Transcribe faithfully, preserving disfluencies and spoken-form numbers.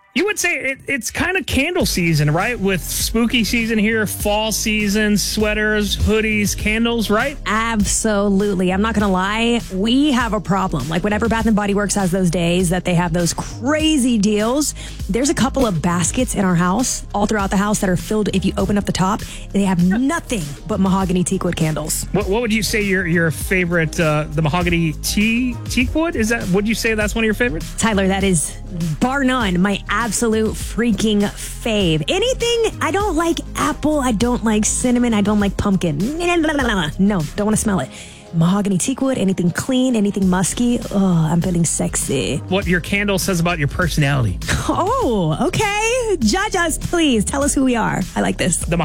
You would say it, it's kind of candle season, right? With spooky season here, fall season, sweaters, hoodies, candles, right? Absolutely. I'm not going to lie. We have a problem. Like whenever Bath and Body Works has those days that they have those crazy deals, there's a couple of baskets in our house, all throughout the house that are filled. If you open up the top, they have nothing but mahogany teakwood candles. What, what would you say your your favorite, uh, the mahogany tea, teakwood? Is that, would you say that's one of your favorites? Tyler, that is bar none my absolute freaking fave. Anything, I don't like apple, I don't like cinnamon, I don't like pumpkin. No, don't want to smell it. Mahogany teakwood, anything clean, anything musky. Oh, I'm feeling sexy. What your candle says about your personality. Oh, okay. Judge us, please. Tell us who we are. I like this. The